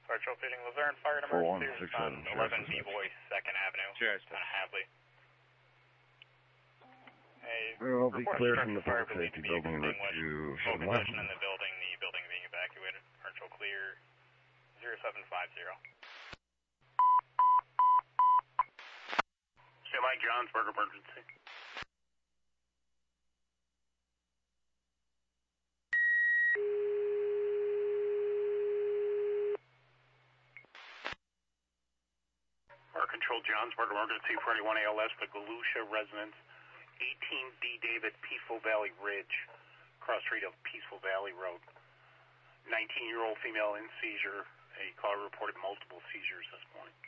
Central Feeding Luzerne Fire and Emergency on 11 B-Boy 2nd Avenue. Hadley. I'll be cleared from the public safety building to full condition in the building being evacuated. Central clear 0750. Mike Johnsburg emergency. Fire Control Johnsburg emergency for anyone ALS, the Galusha residence, 18D David, Peaceful Valley Ridge, cross street of Peaceful Valley Road. 19-year-old female in seizure. A caller reported multiple seizures this morning.